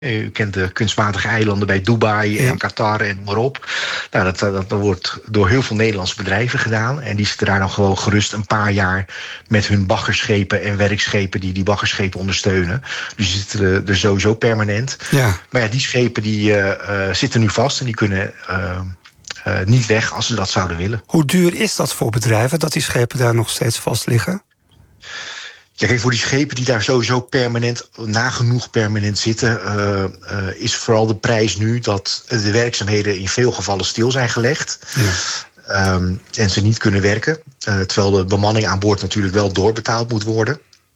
U kent de kunstmatige eilanden bij Dubai en Qatar en maar op. Nou, dat wordt door heel veel Nederlandse bedrijven gedaan. En die zitten daar dan gewoon gerust een paar jaar met hun baggerschepen en werkschepen die baggerschepen ondersteunen. Dus die zitten er sowieso permanent. Ja. Maar ja, die schepen die zitten nu vast en die kunnen niet weg als ze dat zouden willen. Hoe duur is dat voor bedrijven dat die schepen daar nog steeds vast liggen? Ja, kijk, voor die schepen die daar sowieso permanent, nagenoeg permanent zitten, is vooral de prijs nu dat de werkzaamheden in veel gevallen stil zijn gelegd. Ja. En ze niet kunnen werken. Terwijl de bemanning aan boord natuurlijk wel doorbetaald moet worden.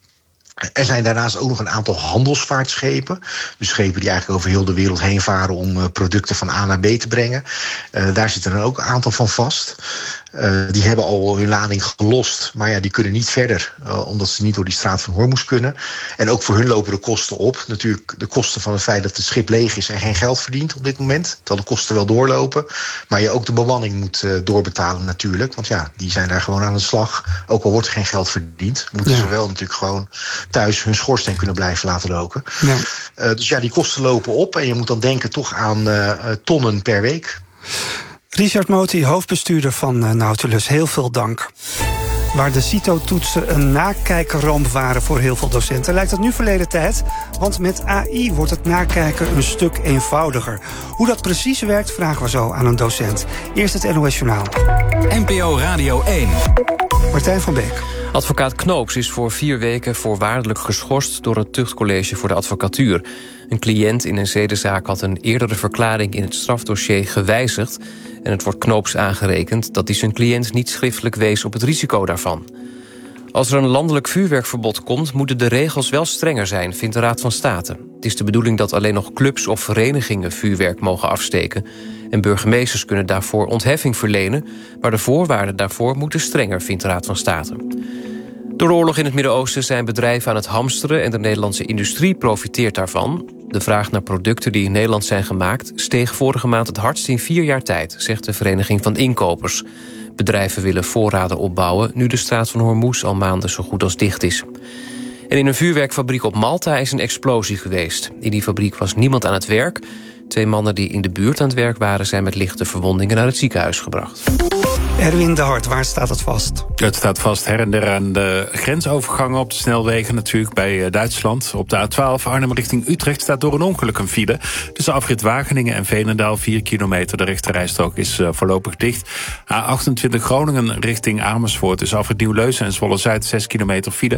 Er zijn daarnaast ook nog een aantal handelsvaartschepen. Dus schepen die eigenlijk over heel de wereld heen varen om producten van A naar B te brengen. Daar zitten er ook een aantal van vast. Die hebben al hun lading gelost, maar ja, die kunnen niet verder, omdat ze niet door die straat van Hormuz kunnen. En ook voor hun lopen de kosten op. Natuurlijk de kosten van het feit dat het schip leeg is en geen geld verdient op dit moment. Terwijl de kosten wel doorlopen. Maar je ook de bemanning moet doorbetalen natuurlijk. Want ja, die zijn daar gewoon aan de slag. Ook al wordt er geen geld verdiend, moeten ze wel natuurlijk gewoon thuis hun schoorsteen kunnen blijven laten roken. Ja. Dus ja, die kosten lopen op en je moet dan denken toch aan tonnen per week. Richard Moti, hoofdbestuurder van Nautilus, heel veel dank. Waar de CITO-toetsen een nakijkerramp waren voor heel veel docenten, lijkt het nu verleden tijd. Want met AI wordt het nakijken een stuk eenvoudiger. Hoe dat precies werkt, vragen we zo aan een docent. Eerst het NOS Journaal. NPO Radio 1. Martijn van Beek. Advocaat Knoops is voor 4 weken voorwaardelijk geschorst door het Tuchtcollege voor de Advocatuur. Een cliënt in een zedenzaak had een eerdere verklaring in het strafdossier gewijzigd. En het wordt Knoops aangerekend dat hij zijn cliënt niet schriftelijk wees op het risico daarvan. Als er een landelijk vuurwerkverbod komt, moeten de regels wel strenger zijn, vindt de Raad van State. Het is de bedoeling dat alleen nog clubs of verenigingen vuurwerk mogen afsteken. En burgemeesters kunnen daarvoor ontheffing verlenen, maar de voorwaarden daarvoor moeten strenger, vindt de Raad van State. Door de oorlog in het Midden-Oosten zijn bedrijven aan het hamsteren en de Nederlandse industrie profiteert daarvan. De vraag naar producten die in Nederland zijn gemaakt steeg vorige maand het hardst in 4 jaar tijd, zegt de Vereniging van Inkopers. Bedrijven willen voorraden opbouwen nu de straat van Hormuz al maanden zo goed als dicht is. En in een vuurwerkfabriek op Malta is een explosie geweest. In die fabriek was niemand aan het werk. 2 mannen die in de buurt aan het werk waren zijn met lichte verwondingen naar het ziekenhuis gebracht. Erwin de Hart, waar staat het vast? Het staat vast her en der aan de grensovergangen op de snelwegen natuurlijk bij Duitsland. Op de A12 Arnhem richting Utrecht staat door een ongeluk een file. Tussen afrit Wageningen en Veenendaal 4 kilometer. De rechterrijstrook is voorlopig dicht. A28 Groningen richting Amersfoort. Tussen afrit Nieuw-Leusen en Zwolle-Zuid 6 kilometer file.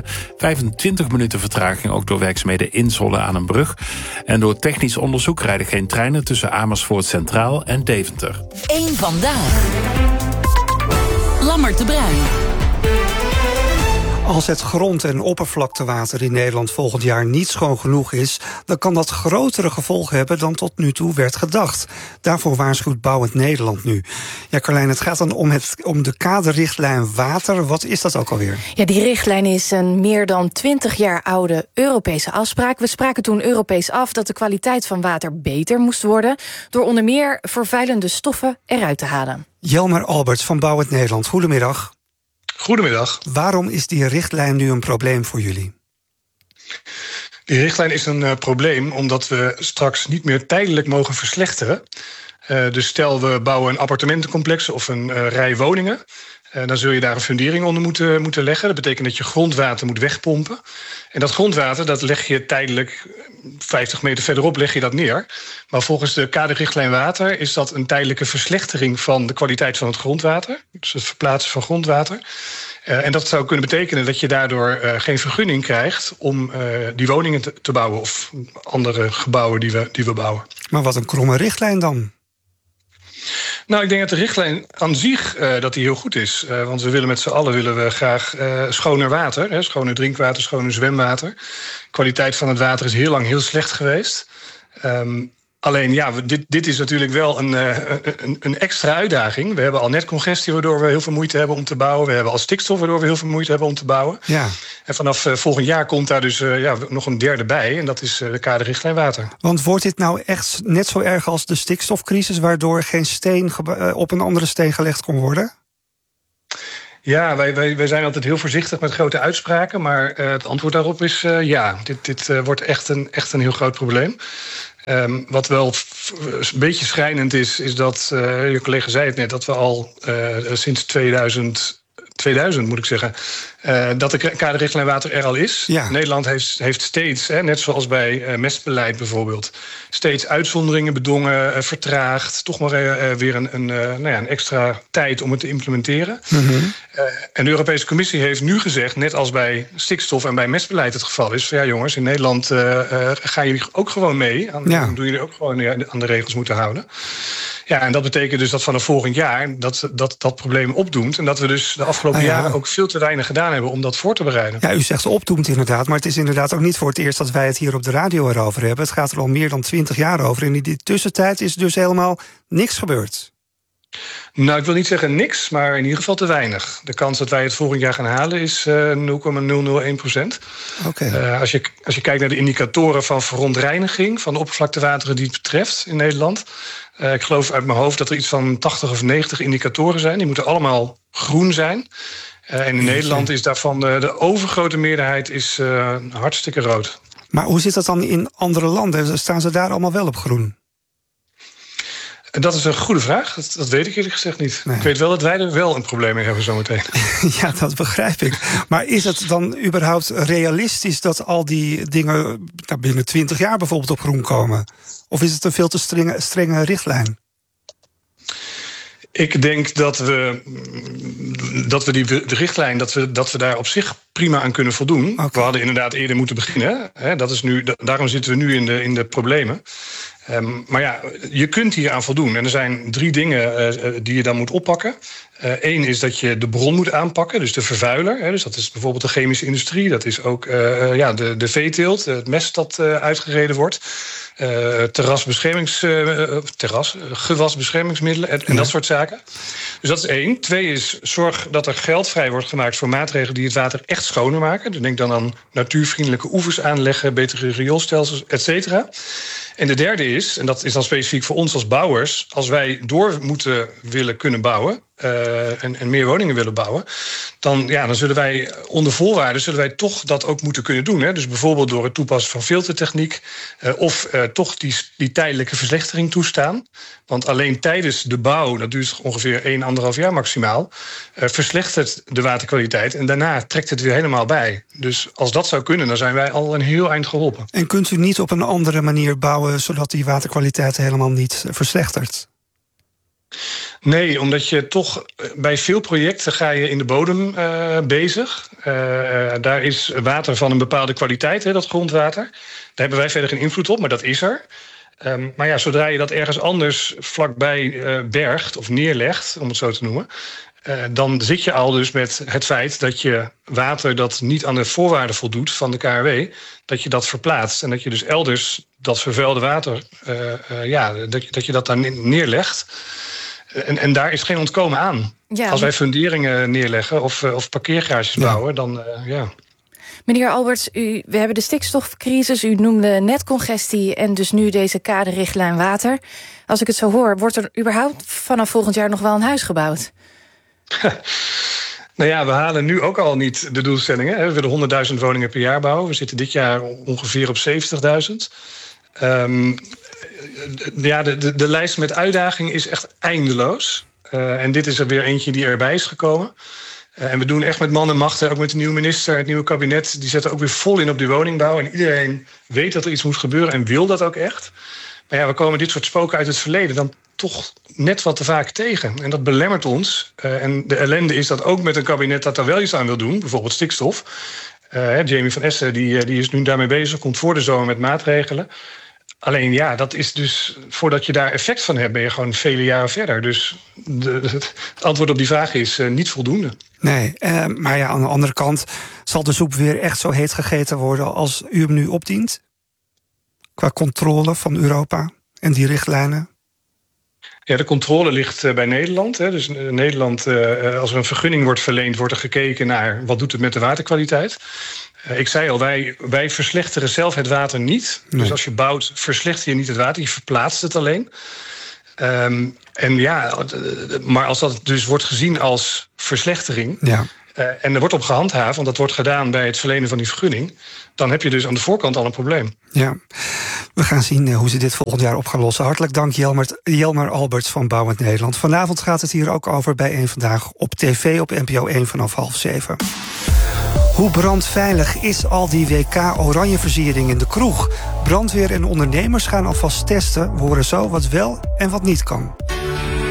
25 minuten vertraging ook door werkzaamheden in Zwolle aan een brug. En door technisch onderzoek rijden geen treinen tussen Amersfoort Centraal en Deventer. 1 vandaag. Lammert de Bruin. Als het grond- en oppervlaktewater in Nederland volgend jaar niet schoon genoeg is, dan kan dat grotere gevolgen hebben dan tot nu toe werd gedacht. Daarvoor waarschuwt Bouwend Nederland nu. Ja, Carlijn, het gaat dan om de kaderrichtlijn water. Wat is dat ook alweer? Ja, die richtlijn is een meer dan 20 jaar oude Europese afspraak. We spraken toen Europees af dat de kwaliteit van water beter moest worden door onder meer vervuilende stoffen eruit te halen. Jelmer Alberts van Bouwend Nederland, goedemiddag. Goedemiddag. Waarom is die richtlijn nu een probleem voor jullie? Die richtlijn is een probleem omdat we straks niet meer tijdelijk mogen verslechteren. Dus stel we bouwen een appartementencomplex of een rij woningen. Dan zul je daar een fundering onder moeten leggen. Dat betekent dat je grondwater moet wegpompen. En dat grondwater dat leg je tijdelijk 50 meter verderop leg je dat neer. Maar volgens de kaderrichtlijn water is dat een tijdelijke verslechtering van de kwaliteit van het grondwater. Dus het verplaatsen van grondwater. En dat zou kunnen betekenen dat je daardoor geen vergunning krijgt om die woningen te bouwen of andere gebouwen die we bouwen. Maar wat een kromme richtlijn dan? Nou, ik denk dat de richtlijn aan zich dat die heel goed is. Want we willen met z'n allen graag schoner water. Hè, schoner drinkwater, schoner zwemwater. De kwaliteit van het water is heel lang heel slecht geweest. Alleen, ja, dit is natuurlijk wel een extra uitdaging. We hebben al net congestie, waardoor we heel veel moeite hebben om te bouwen. We hebben al stikstof, waardoor we heel veel moeite hebben om te bouwen. Ja. En vanaf volgend jaar komt daar dus nog een derde bij. En dat is de kaderrichtlijn water. Want wordt dit nou echt net zo erg als de stikstofcrisis, waardoor geen steen op een andere steen gelegd kon worden? Ja, wij zijn altijd heel voorzichtig met grote uitspraken. Maar het antwoord daarop is ja. Dit wordt echt een heel groot probleem. Wat wel een beetje schrijnend is dat, je collega zei het net, dat we al sinds 2000 moet ik zeggen, dat de kaderrichtlijn water er al is. Ja. Nederland heeft steeds, net zoals bij mestbeleid bijvoorbeeld, steeds uitzonderingen bedongen, vertraagd, toch maar weer een extra tijd om het te implementeren. Mm-hmm. En de Europese Commissie heeft nu gezegd, net als bij stikstof en bij mestbeleid het geval is, van ja jongens, in Nederland gaan jullie ook gewoon mee. Doen jullie ook gewoon aan de regels moeten houden. Ja, en dat betekent dus dat vanaf volgend jaar dat probleem opdoemt. En dat we dus de afgelopen jaren ook veel te weinig gedaan hebben om dat voor te bereiden. Ja, u zegt opdoemt inderdaad, maar het is inderdaad ook niet voor het eerst dat wij het hier op de radio erover hebben. Het gaat er al meer dan 20 jaar over. En in die tussentijd is dus helemaal niks gebeurd. Nou, ik wil niet zeggen niks, maar in ieder geval te weinig. De kans dat wij het volgend jaar gaan halen is 0,001%. Okay. Als je kijkt naar de indicatoren van verontreiniging van de oppervlaktewateren die het betreft in Nederland. Ik geloof uit mijn hoofd dat er iets van 80 of 90 indicatoren zijn. Die moeten allemaal groen zijn. En in Nederland is daarvan de overgrote meerderheid is hartstikke rood. Maar hoe zit dat dan in andere landen? Staan ze daar allemaal wel op groen? Dat is een goede vraag. Dat weet ik eerlijk gezegd niet. Nee. Ik weet wel dat wij er wel een probleem mee hebben zometeen. Ja, dat begrijp ik. Maar is het dan überhaupt realistisch dat al die dingen binnen 20 jaar bijvoorbeeld op groen komen? Of is het een veel te strenge richtlijn? Ik denk dat we de richtlijn, dat we daar op zich prima aan kunnen voldoen. Okay. We hadden inderdaad eerder moeten beginnen. Dat is nu, daarom zitten we nu in de problemen. Maar ja, je kunt hier aan voldoen. En er zijn 3 dingen die je dan moet oppakken. Eén is dat je de bron moet aanpakken, dus de vervuiler. Dus dat is bijvoorbeeld de chemische industrie. Dat is ook de veeteelt, het mest dat uitgereden wordt. Gewasbeschermingsmiddelen en dat soort zaken. Dus dat is 1. 2 is zorg dat er geld vrij wordt gemaakt voor maatregelen die het water echt schoner maken. Dus denk dan aan natuurvriendelijke oevers aanleggen, betere rioolstelsels, et cetera. En de derde is, en dat is dan specifiek voor ons als bouwers, als wij door willen kunnen bouwen en meer woningen willen bouwen, dan zullen wij onder voorwaarden toch dat ook moeten kunnen doen. Hè? Dus bijvoorbeeld door het toepassen van filtertechniek of toch die tijdelijke verslechtering toestaan. Want alleen tijdens de bouw, dat duurt ongeveer 1,5 jaar maximaal, verslechtert de waterkwaliteit en daarna trekt het weer helemaal bij. Dus als dat zou kunnen, dan zijn wij al een heel eind geholpen. En kunt u niet op een andere manier bouwen zodat die waterkwaliteit helemaal niet verslechtert? Nee, omdat je toch bij veel projecten ga je in de bodem bezig. Daar is water van een bepaalde kwaliteit, dat grondwater. Daar hebben wij verder geen invloed op, maar dat is er. Maar ja, zodra je dat ergens anders vlakbij bergt of neerlegt, om het zo te noemen, dan zit je al dus met het feit dat je water dat niet aan de voorwaarden voldoet van de KRW, dat je dat verplaatst. En dat je dus elders dat vervuilde water, dat je dat daar neerlegt. En daar is geen ontkomen aan. Ja. Als wij funderingen neerleggen of parkeergarages bouwen, dan ja. Meneer Alberts, we hebben de stikstofcrisis, u noemde net congestie en dus nu deze kaderrichtlijn water. Als ik het zo hoor, wordt er überhaupt vanaf volgend jaar nog wel een huis gebouwd? Nou ja, we halen nu ook al niet de doelstellingen. We willen 100.000 woningen per jaar bouwen. We zitten dit jaar ongeveer op 70.000. De lijst met uitdagingen is echt eindeloos. En dit is er weer eentje die erbij is gekomen. En we doen echt met man en macht, ook met de nieuwe minister, het nieuwe kabinet, die zetten ook weer vol in op die woningbouw. En iedereen weet dat er iets moet gebeuren en wil dat ook echt. Maar ja, we komen dit soort spoken uit het verleden dan toch net wat te vaak tegen. En dat belemmert ons. En de ellende is dat ook met een kabinet dat daar wel iets aan wil doen, bijvoorbeeld stikstof. Jamie van Essen die is nu daarmee bezig, komt voor de zomer met maatregelen. Alleen ja, dat is dus, voordat je daar effect van hebt, ben je gewoon vele jaren verder. Dus het antwoord op die vraag is niet voldoende. Nee, maar ja, aan de andere kant, zal de soep weer echt zo heet gegeten worden als u hem nu opdient? Qua controle van Europa en die richtlijnen? Ja, de controle ligt bij Nederland. Dus Nederland, als er een vergunning wordt verleend, wordt er gekeken naar wat doet het met de waterkwaliteit. Ik zei al, wij verslechteren zelf het water niet. Nee. Dus als je bouwt, verslechter je niet het water, je verplaatst het alleen. Maar als dat dus wordt gezien als verslechtering, ja, en er wordt op gehandhaafd, want dat wordt gedaan bij het verlenen van die vergunning, dan heb je dus aan de voorkant al een probleem. Ja. We gaan zien hoe ze dit volgend jaar op gaan lossen. Hartelijk dank Jelmer Alberts van Bouwend Nederland. Vanavond gaat het hier ook over bij Eén Vandaag op tv op NPO 1 vanaf 6:30. Hoe brandveilig is al die WK-oranjeversiering in de kroeg? Brandweer en ondernemers gaan alvast testen. We horen zo wat wel en wat niet kan.